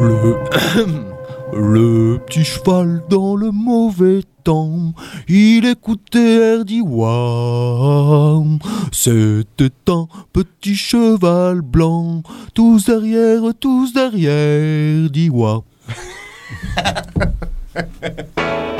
Le... Le petit cheval dans le mauvais temps, il écoutait air dit waouh. C'était un petit cheval blanc, tous derrière, dit waouh.